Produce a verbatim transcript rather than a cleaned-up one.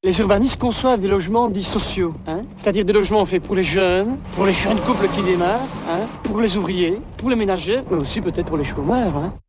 les urbanistes conçoivent des logements dits sociaux, hein, c'est-à-dire des logements faits pour les jeunes, pour les jeunes couples qui démarrent, hein, pour les ouvriers, pour les ménagers, mais aussi peut-être pour les chômeurs. Hein.